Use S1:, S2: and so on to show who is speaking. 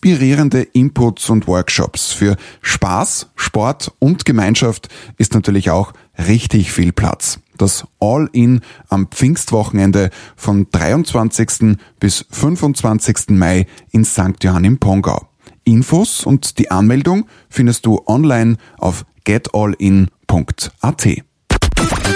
S1: inspirierende Inputs und Workshops. Für Spaß, Sport und Gemeinschaft ist natürlich auch richtig viel Platz. Das All-In am Pfingstwochenende von 23. bis 25. Mai in St. Johann im Pongau. Infos und die Anmeldung findest du online auf getallin.at.